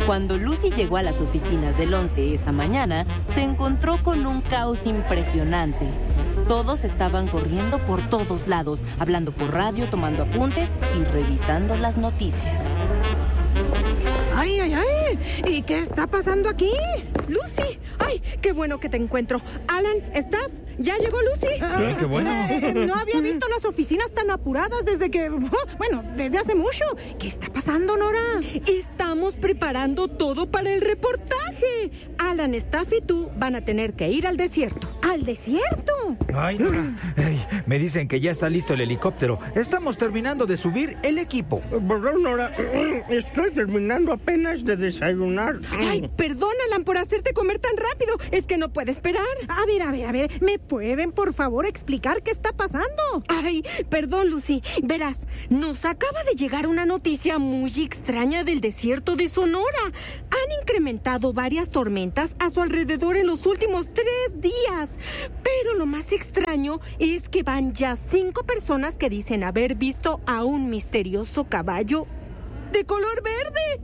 Cuando Lucy llegó a las oficinas del 11 esa mañana, se encontró con un caos impresionante. Todos estaban corriendo por todos lados, hablando por radio, tomando apuntes y revisando las noticias. ¡Ay, ay, ay! ¿Y qué está pasando aquí? ¡Lucy! ¡Ay, qué bueno que te encuentro! Alan, Staff, ¿ya llegó Lucy? ¡Qué bueno! No había visto las oficinas tan apuradas desde que... Bueno, desde hace mucho. ¿Qué está pasando, Nora? Estamos preparando todo para el reportaje. Alan, Staff y tú van a tener que ir al desierto. ¿Al desierto? Ay, Nora. Ay, me dicen que ya está listo el helicóptero. Estamos terminando de subir el equipo. Perdón, Nora. Estoy terminando apenas de desayunar. Ay, perdón, Alan, por hacerte comer tan rápido. Es que no puede esperar. A ver. ¿Me pueden, por favor, explicar qué está pasando? Ay, perdón, Lucy. Verás, nos acaba de llegar una noticia muy extraña del desierto de Sonora. Han incrementado varias tormentas a su alrededor en los últimos 3 días. Pero lo más extraño es que van ya 5 personas que dicen haber visto a un misterioso caballo de color verde.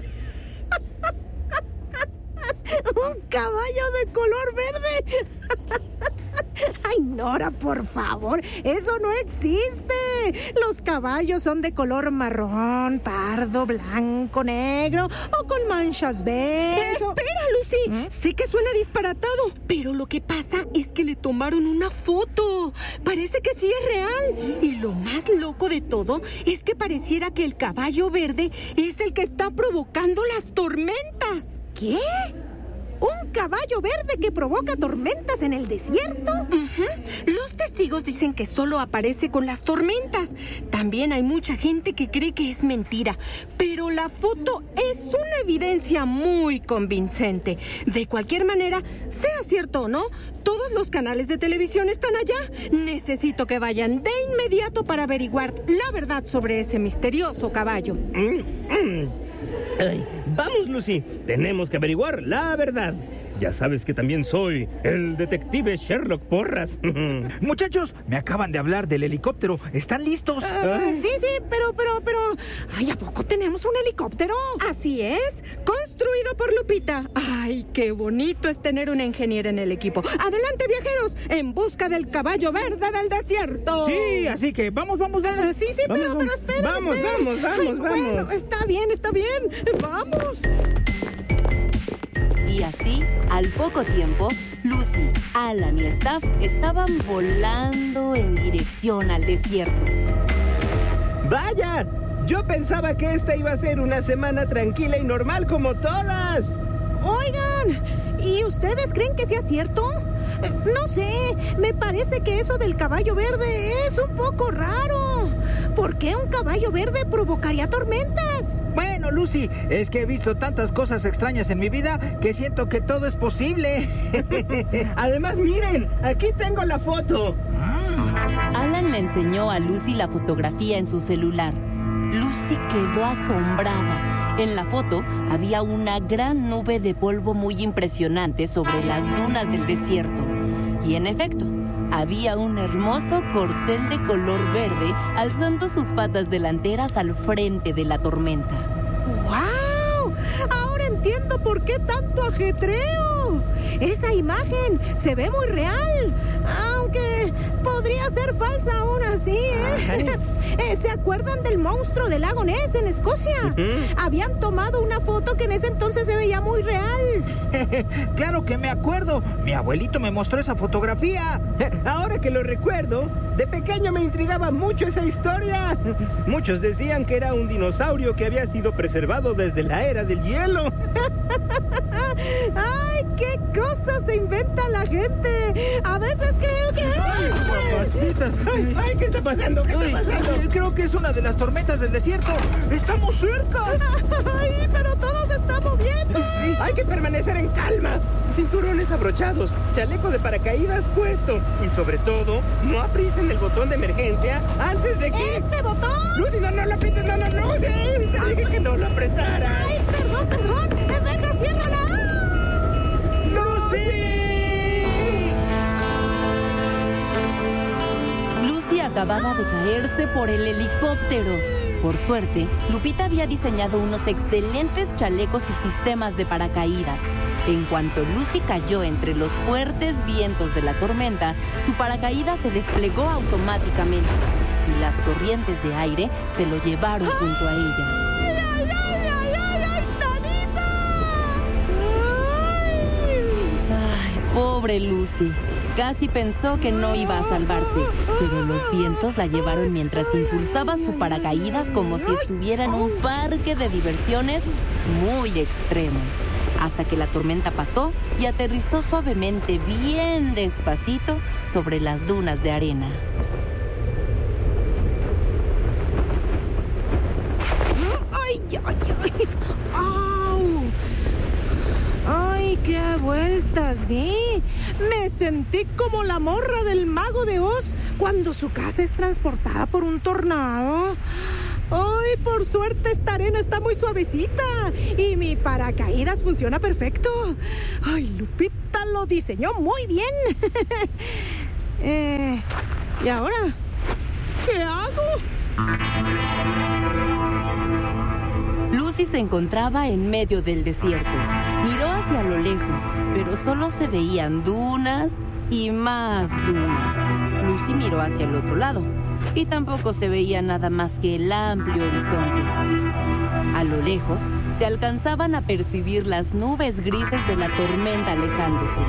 ¡Un caballo de color verde! ¡Ay, Nora, por favor! ¡Eso no existe! Los caballos son de color marrón, pardo, blanco, negro o con manchas verdes. ¡Espera, Lucy! Sé que suena disparatado, pero lo que pasa es que le tomaron una foto. Parece que sí es real. Y lo más loco de todo es que pareciera que el caballo verde es el que está provocando las tormentas. ¿Qué? ¿Un caballo verde que provoca tormentas en el desierto? Los testigos dicen que solo aparece con las tormentas. También hay mucha gente que cree que es mentira. Pero la foto es una evidencia muy convincente. De cualquier manera, sea cierto o no, todos los canales de televisión están allá. Necesito que vayan de inmediato para averiguar la verdad sobre ese misterioso caballo. Ay, vamos, Lucy. Tenemos que averiguar la verdad. Ya sabes que también soy el detective Sherlock Porras. Muchachos, me acaban de hablar del helicóptero. ¿Están listos? Sí, pero... Ay, ¿a poco tenemos un helicóptero? Así es, construido por Lupita. Ay, qué bonito es tener una ingeniera en el equipo. Adelante, viajeros, en busca del caballo verde del desierto. Sí, así que vamos. Sí, pero espera. Vamos. Bueno, está bien. Vamos. Y así, al poco tiempo, Lucy, Alan y Staff estaban volando en dirección al desierto. ¡Vaya! Yo pensaba que esta iba a ser una semana tranquila y normal como todas. Oigan, ¿y ustedes creen que sea cierto? No sé, me parece que eso del caballo verde es un poco raro. ¿Por qué un caballo verde provocaría tormentas? Bueno, Lucy, es que he visto tantas cosas extrañas en mi vida que siento que todo es posible. Además, miren, aquí tengo la foto. Alan le enseñó a Lucy la fotografía en su celular. Lucy quedó asombrada. En la foto había una gran nube de polvo muy impresionante sobre las dunas del desierto. Y en efecto, había un hermoso corcel de color verde alzando sus patas delanteras al frente de la tormenta. ¡Guau! Ahora entiendo por qué tanto ajetreo. Esa imagen se ve muy real, aunque podría ser falsa aún así, ¿eh? ¿Se acuerdan del monstruo del lago Ness en Escocia? Habían tomado una foto que en ese entonces se veía muy real. Claro que me acuerdo. Mi abuelito me mostró esa fotografía. Ahora que lo recuerdo, de pequeño me intrigaba mucho esa historia. Muchos decían que era un dinosaurio que había sido preservado desde la era del hielo. ¡Ay, qué cosas se inventa la gente! A veces creo que... ¡Ay, papacitas! ¡Ay, ¿qué está pasando? ¿Qué está pasando? Creo que es una de las tormentas del desierto. ¡Estamos cerca! ¡Ay, pero todo se está moviendo! Sí, hay que permanecer en calma. Cinturones abrochados, chaleco de paracaídas puesto. Y sobre todo, no aprieten el botón de emergencia antes de que... ¿Este botón? Lucy, no lo aprietes, no, Lucy. Te dije que no lo apretaras. ¡Ay, perdón! ¡Venga, ciérrala! Lucy acababa de caerse por el helicóptero. Por suerte, Lupita había diseñado unos excelentes chalecos y sistemas de paracaídas. En cuanto Lucy cayó entre los fuertes vientos de la tormenta, su paracaídas se desplegó automáticamente y las corrientes de aire se lo llevaron junto a ella. ¡Ay, ay, ay, ay, ay, ay, Tanita! Ay, pobre Lucy. Casi pensó que no iba a salvarse, pero los vientos la llevaron mientras impulsaba su paracaídas como si estuviera en un parque de diversiones muy extremo. Hasta que la tormenta pasó y aterrizó suavemente, bien despacito, sobre las dunas de arena. ¡Ay, ay, ay! ¡Au! ¡Ay, qué vueltas di! Me sentí como la morra del Mago de Oz cuando su casa es transportada por un tornado. ¡Ay, por suerte esta arena está muy suavecita y mi paracaídas funciona perfecto! ¡Ay, Lupita lo diseñó muy bien! ¿Y ahora? ¿Qué hago? Lucy se encontraba en medio del desierto. Miró hacia lo lejos, pero solo se veían dunas y más dunas. Lucy miró hacia el otro lado y tampoco se veía nada más que el amplio horizonte. A lo lejos se alcanzaban a percibir las nubes grises de la tormenta alejándose.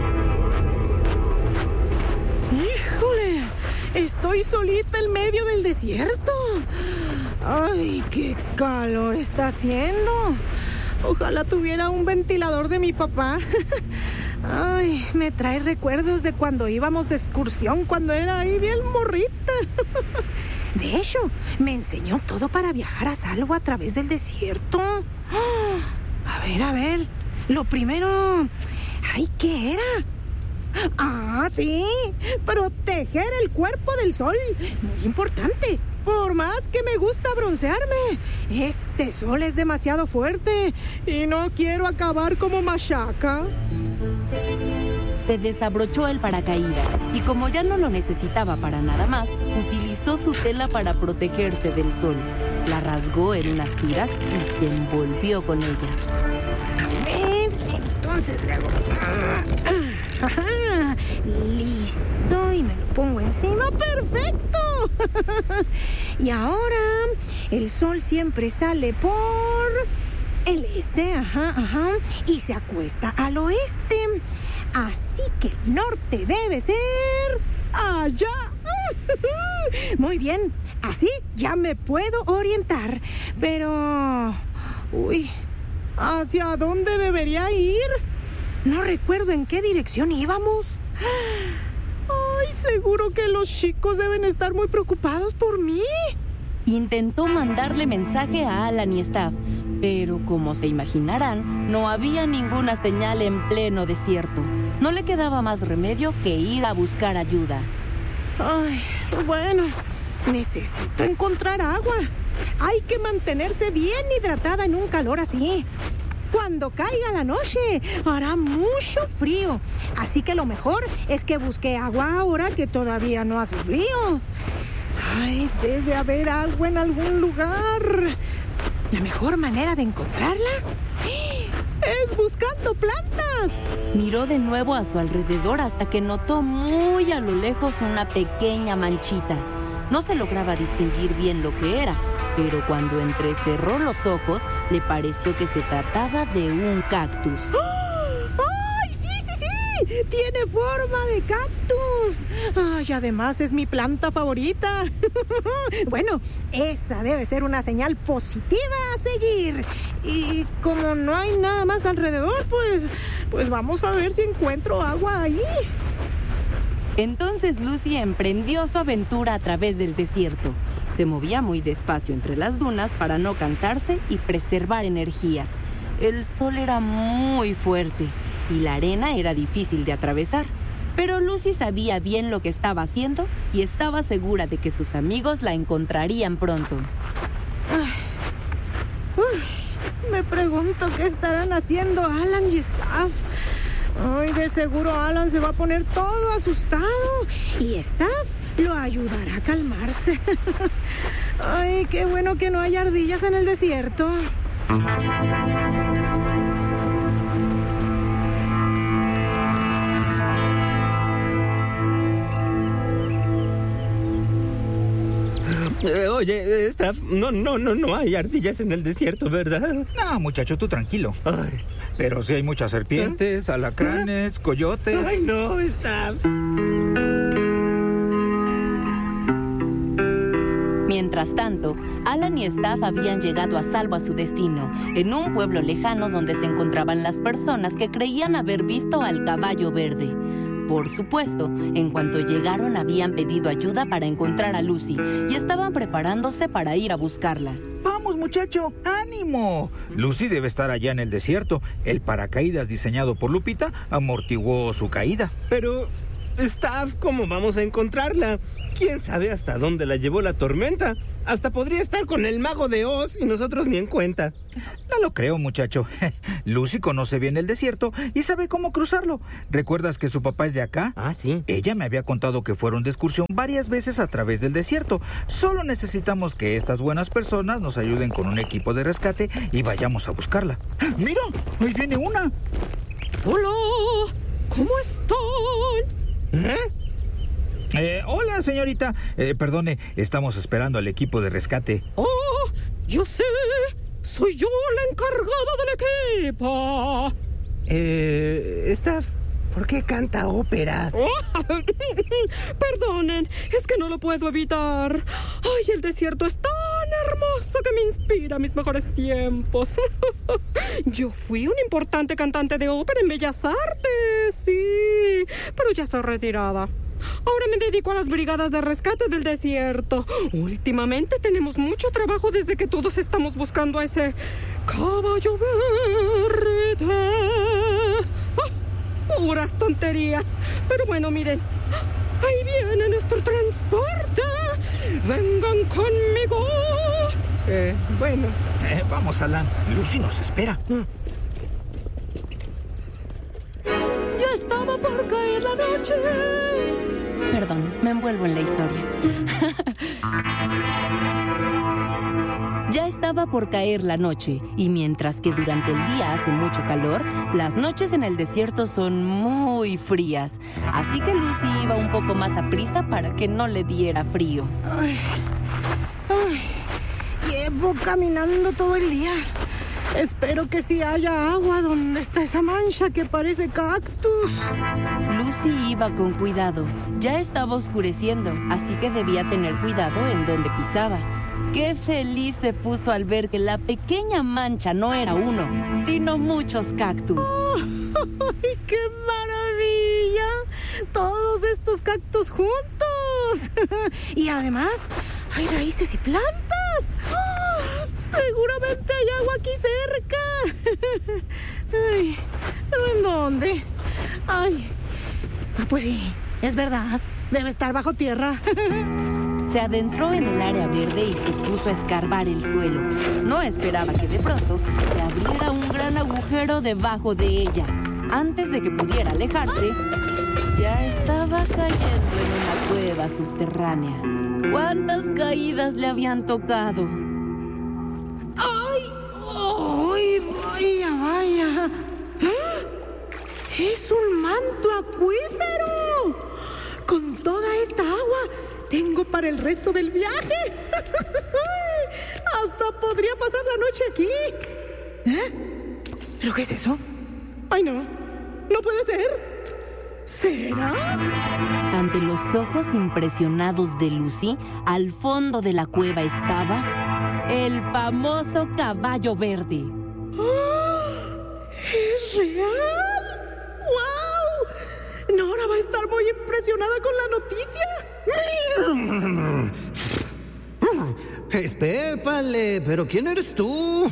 ¡Híjole! Estoy solita en medio del desierto. ¡Ay, qué calor está haciendo! Ojalá tuviera un ventilador de mi papá. Ay, me trae recuerdos de cuando íbamos de excursión, cuando era ahí bien morrita. De hecho, me enseñó todo para viajar a salvo a través del desierto. A ver. Lo primero... Ay, ¿qué era? Ah, sí. Proteger el cuerpo del sol. Muy importante. Por más que me gusta broncearme, este sol es demasiado fuerte y no quiero acabar como Machaca. Se desabrochó el paracaídas y como ya no lo necesitaba para nada más, utilizó su tela para protegerse del sol. La rasgó en unas tiras y se envolvió con ellas. A ver, entonces le hago... Ajá, listo, y me lo pongo encima. ¡Perfecto! Y ahora el sol siempre sale por el este, ajá, y se acuesta al oeste. Así que el norte debe ser allá. Muy bien, así ya me puedo orientar. Pero... uy, ¿hacia dónde debería ir? No recuerdo en qué dirección íbamos. Ay, seguro que los chicos deben estar muy preocupados por mí. Intentó mandarle mensaje a Alan y Staff, pero como se imaginarán, no había ninguna señal en pleno desierto. No le quedaba más remedio que ir a buscar ayuda. Ay, bueno, necesito encontrar agua. Hay que mantenerse bien hidratada en un calor así. Cuando caiga la noche, hará mucho frío. Así que lo mejor es que busque agua ahora que todavía no hace frío. Ay, debe haber agua en algún lugar. La mejor manera de encontrarla es buscando plantas. Miró de nuevo a su alrededor hasta que notó muy a lo lejos una pequeña manchita. No se lograba distinguir bien lo que era, pero cuando entrecerró los ojos, le pareció que se trataba de un cactus. ¡Ay, sí! ¡Tiene forma de cactus! ¡Ay, además es mi planta favorita! Bueno, esa debe ser una señal positiva a seguir. Y como no hay nada más alrededor, pues vamos a ver si encuentro agua ahí. Entonces Lucy emprendió su aventura a través del desierto. Se movía muy despacio entre las dunas para no cansarse y preservar energías. El sol era muy fuerte y la arena era difícil de atravesar. Pero Lucy sabía bien lo que estaba haciendo y estaba segura de que sus amigos la encontrarían pronto. Me pregunto qué estarán haciendo Alan y Staff. Ay, de seguro Alan se va a poner todo asustado y Staff lo ayudará a calmarse. Ay, qué bueno que no hay ardillas en el desierto. Oye, Staff, no hay ardillas en el desierto, ¿verdad? No, muchacho, tú tranquilo. Ay, Pero sí hay muchas serpientes, alacranes, coyotes. ay, no, Staff. Mientras tanto, Alan y Staff habían llegado a salvo a su destino, en un pueblo lejano donde se encontraban las personas que creían haber visto al caballo verde. Por supuesto, en cuanto llegaron habían pedido ayuda para encontrar a Lucy y estaban preparándose para ir a buscarla. Vamos, muchacho, ánimo. Lucy debe estar allá en el desierto. El paracaídas diseñado por Lupita amortiguó su caída. Pero, Staff, ¿cómo vamos a encontrarla? ¿Quién sabe hasta dónde la llevó la tormenta? Hasta podría estar con el mago de Oz y nosotros ni en cuenta. No lo creo, muchacho. Lucy conoce bien el desierto y sabe cómo cruzarlo. ¿Recuerdas que su papá es de acá? Ah, sí. Ella me había contado que fueron de excursión varias veces a través del desierto. Solo necesitamos que estas buenas personas nos ayuden con un equipo de rescate y vayamos a buscarla. ¡Mira! ¡Ahí viene una! Hola, ¿cómo están? Hola, señorita. Perdone, estamos esperando al equipo de rescate. Oh, yo sé, soy yo la encargada del equipo. Staff, ¿por qué canta ópera? Perdonen, es que no lo puedo evitar. Ay, el desierto es tan hermoso que me inspira mis mejores tiempos. Yo fui un importante cantante de ópera en Bellas Artes, sí, pero ya estoy retirada. Ahora me dedico a las brigadas de rescate del desierto. Últimamente tenemos mucho trabajo desde que todos estamos buscando a ese caballo verde. Puras tonterías. Pero bueno, miren, ahí viene nuestro transporte. Vengan conmigo. Bueno. Vamos, Alan. Lucy nos espera. Ya estaba por caer la noche. Perdón, me envuelvo en la historia. Ya estaba por caer la noche, y mientras que durante el día hace mucho calor, las noches en el desierto son muy frías. Así que Lucy iba un poco más aprisa para que no le diera frío. Llevo caminando todo el día. Espero que sí haya agua donde está esa mancha que parece cactus. Lucy iba con cuidado. Ya estaba oscureciendo, así que debía tener cuidado en donde pisaba. Qué feliz se puso al ver que la pequeña mancha no era uno, sino muchos cactus. ¡Ay, qué maravilla! Todos estos cactus juntos. Y además, hay raíces y plantas. Seguramente hay agua aquí cerca. Ay, ¿pero en dónde? Ay, pues sí, es verdad. Debe estar bajo tierra. Se adentró en el área verde y se puso a escarbar el suelo. No esperaba que de pronto se abriera un gran agujero debajo de ella. Antes de que pudiera alejarse, ya estaba cayendo en una cueva subterránea. ¿Cuántas caídas le habían tocado? ¡Ay, vaya! ¡Ah! ¡Es un manto acuífero! Con toda esta agua tengo para el resto del viaje. Hasta podría pasar la noche aquí. ¿Pero qué es eso? ¡Ay, no! ¡No puede ser! ¿Será? Ante los ojos impresionados de Lucy, al fondo de la cueva estaba el famoso caballo verde. ¡Oh! ¿Es real? ¡Wow! Nora va a estar muy impresionada con la noticia. Espépale, ¿pero quién eres tú?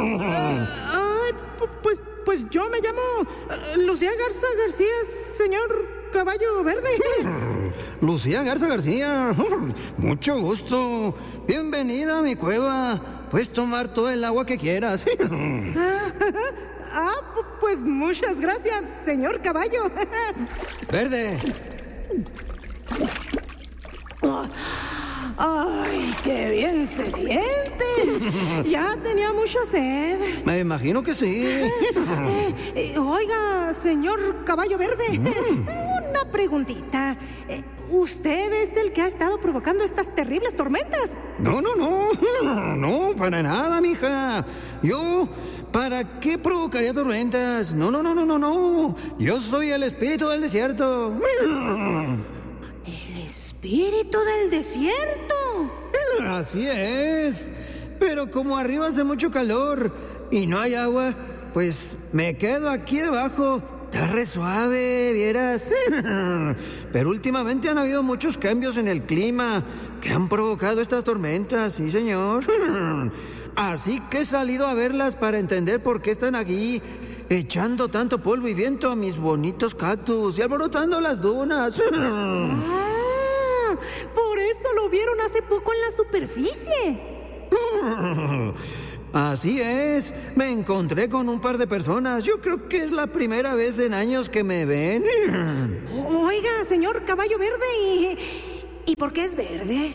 Pues yo me llamo Lucía Garza García, señor caballo verde. Lucía Garza García, mucho gusto. Bienvenida a mi cueva. Puedes tomar todo el agua que quieras. Pues muchas gracias, señor caballo. Verde. ¡Ay, qué bien se siente! Ya tenía mucha sed. Me imagino que sí. Oiga, señor Caballo Verde, una preguntita. ¿Usted es el que ha estado provocando estas terribles tormentas? No, para nada, mija. Yo, ¿para qué provocaría tormentas? No. Yo soy el espíritu del desierto. ¿El espíritu del desierto? Así es. Pero como arriba hace mucho calor y no hay agua, pues me quedo aquí debajo. Está re suave, vieras. Pero últimamente han habido muchos cambios en el clima que han provocado estas tormentas, sí, señor. Así que he salido a verlas para entender por qué están aquí, echando tanto polvo y viento a mis bonitos cactus y alborotando las dunas. Ah, por eso lo vieron hace poco en la superficie. Así es, me encontré con un par de personas. Yo creo que es la primera vez en años que me ven. Oiga, señor Caballo Verde, ¿y por qué es verde?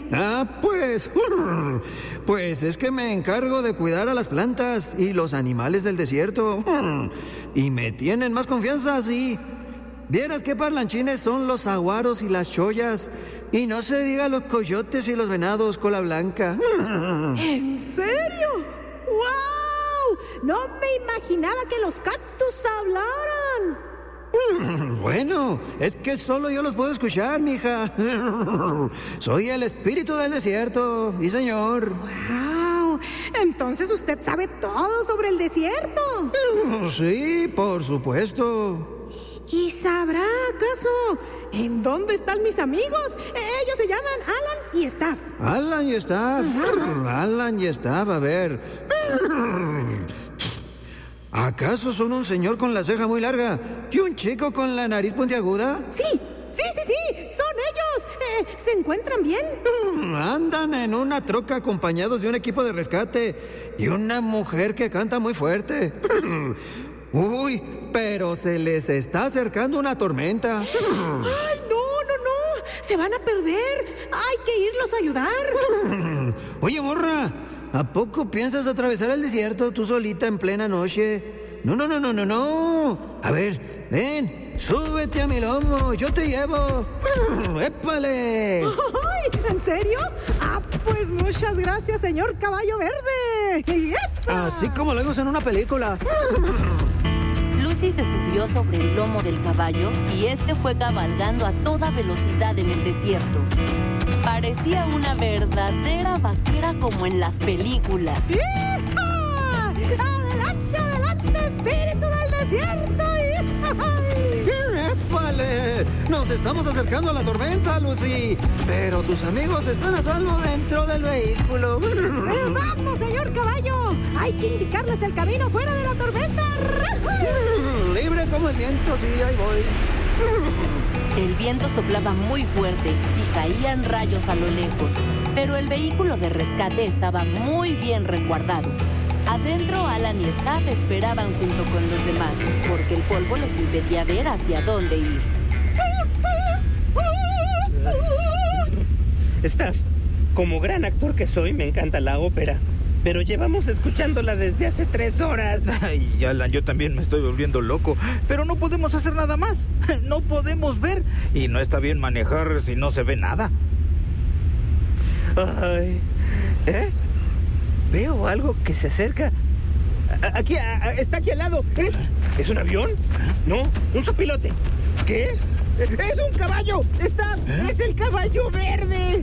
Pues es que me encargo de cuidar a las plantas y los animales del desierto. Y me tienen más confianza así. Vieras qué parlanchines son los aguaros y las chollas. Y no se diga los coyotes y los venados cola blanca. ¿En serio? ¡Wow! No me imaginaba que los cactus hablaran. Bueno, es que solo yo los puedo escuchar, mija. Soy el espíritu del desierto, sí, señor. ¡Wow! Entonces usted sabe todo sobre el desierto. Sí, por supuesto. ¿Y sabrá acaso en dónde están mis amigos? Ellos se llaman Alan y Staff. Alan y Staff. Alan y Staff, a ver. ¿Acaso son un señor con la ceja muy larga y un chico con la nariz puntiaguda? Sí, son ellos. ¿Se encuentran bien? Andan en una troca acompañados de un equipo de rescate y una mujer que canta muy fuerte. Uy, pero se les está acercando una tormenta. ¡Ay, no! ¡Se van a perder! ¡Hay que irlos a ayudar! Oye, morra, ¿a poco piensas atravesar el desierto tú solita en plena noche? No. A ver, ven, súbete a mi lomo, yo te llevo. ¡Épale! ¡Ay! ¿En serio? Pues muchas gracias, señor Caballo Verde. ¡Epa! Así como lo vemos en una película. Lucy se subió sobre el lomo del caballo y este fue cabalgando a toda velocidad en el desierto. Parecía una verdadera vaquera como en las películas. ¡Hija! ¡Adelante, espíritu del desierto! ¡Épale! Nos estamos acercando a la tormenta, Lucy. Pero tus amigos están a salvo dentro del vehículo. ¡Vamos, señor caballo! Hay que indicarles el camino fuera de la tormenta. Libre como el viento, sí, ahí voy. El viento soplaba muy fuerte y caían rayos a lo lejos, pero el vehículo de rescate estaba muy bien resguardado. Adentro, Alan y Staff esperaban junto con los demás, porque el polvo les impedía ver hacia dónde ir. Staff, como gran actor que soy, me encanta la ópera. Pero llevamos escuchándola desde hace 3 horas. Ay, Alan, yo también me estoy volviendo loco. Pero no podemos hacer nada más. No podemos ver. Y no está bien manejar si no se ve nada. Ay, veo algo que se acerca. Aquí, está aquí al lado. ¿Es un avión? No, un sopilote. ¿Qué? ¡Es un caballo! ¡Es el caballo verde!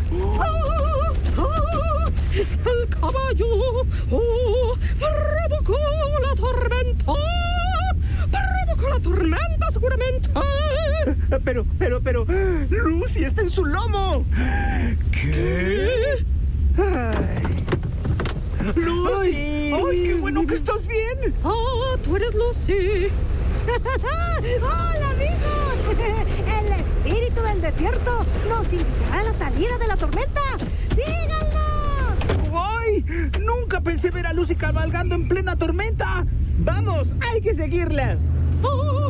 ¡Es el caballo! ¡Provocó la tormenta! ¡Provocó la tormenta, seguramente! Pero... ¡Lucy está en su lomo! ¿Qué? ¡Ay! ¡Lucy! ¡Ay, qué bueno que estás bien! ¡Tú eres Lucy! ¡Hola, amigos! El espíritu del desierto nos indicará la salida de la tormenta. ¡Síganos! ¡Ay! Nunca pensé ver a Lucy cabalgando en plena tormenta. ¡Vamos! ¡Hay que seguirla!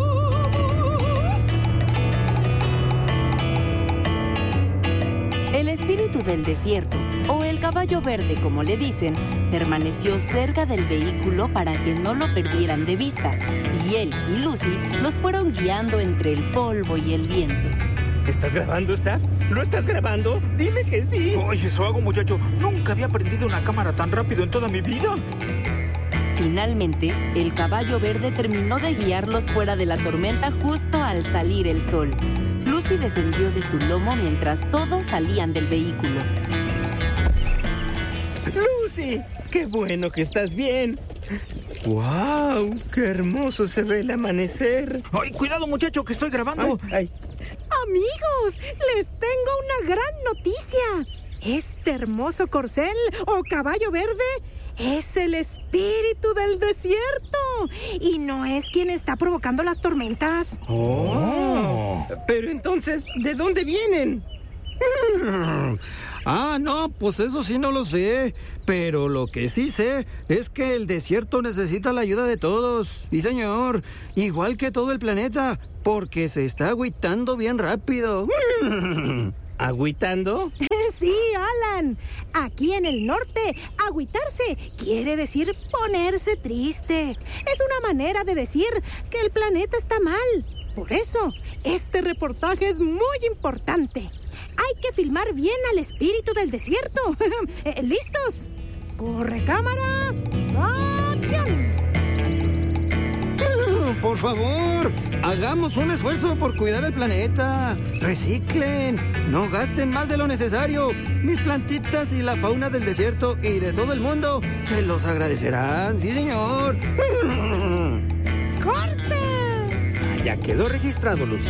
El espíritu del desierto, o el caballo verde como le dicen, permaneció cerca del vehículo para que no lo perdieran de vista, y él y Lucy los fueron guiando entre el polvo y el viento. ¿Estás grabando, Staff? ¿Lo estás grabando? Dime que sí. Oye, eso hago, muchacho. Nunca había prendido una cámara tan rápido en toda mi vida. Finalmente, el caballo verde terminó de guiarlos fuera de la tormenta justo al salir el sol. Lucy descendió de su lomo mientras todos salían del vehículo. ¡Lucy! ¡Qué bueno que estás bien! ¡Wow! ¡Qué hermoso se ve el amanecer! ¡Ay, cuidado, muchacho, que estoy grabando! ¡Ay! Amigos, les tengo una gran noticia. Este hermoso corcel o caballo verde es el espíritu del desierto y no es quien está provocando las tormentas. ¡Oh! Pero entonces, ¿de dónde vienen? No, pues eso sí no lo sé. Pero lo que sí sé es que el desierto necesita la ayuda de todos. Sí, señor. Igual que todo el planeta, porque se está agüitando bien rápido. ¿Agüitando? Sí, Alan. Aquí en el norte, agüitarse quiere decir ponerse triste. Es una manera de decir que el planeta está mal. Por eso, este reportaje es muy importante. Hay que filmar bien al espíritu del desierto. ¿Listos? ¡Corre, cámara! ¡Acción! Por favor, hagamos un esfuerzo por cuidar el planeta. Reciclen, no gasten más de lo necesario. Mis plantitas y la fauna del desierto y de todo el mundo se los agradecerán. Sí, señor. ¡Corte! Ya quedó registrado, Lucy.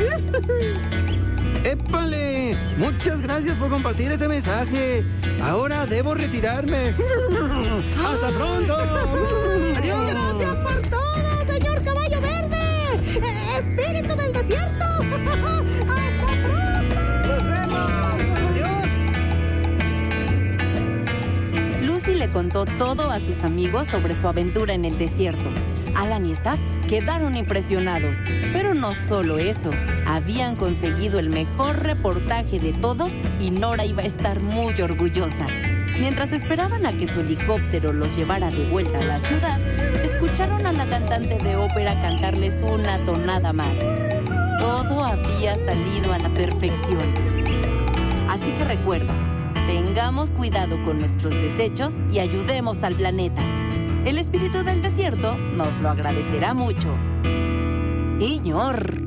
¡Épale! Muchas gracias por compartir este mensaje. Ahora debo retirarme. ¡Hasta pronto! ¡Adiós! ¡Gracias por todo, señor Caballo Verde! ¡Espíritu del desierto! ¡Hasta pronto! ¡Nos vemos! ¡Adiós! Lucy le contó todo a sus amigos sobre su aventura en el desierto. Alan y Staff quedaron impresionados. Pero no solo eso, habían conseguido el mejor reportaje de todos y Nora iba a estar muy orgullosa. Mientras esperaban a que su helicóptero los llevara de vuelta a la ciudad, escucharon a la cantante de ópera cantarles una tonada más. Todo había salido a la perfección. Así que recuerda, tengamos cuidado con nuestros desechos y ayudemos al planeta. El espíritu del desierto nos lo agradecerá mucho. ¡Iñor!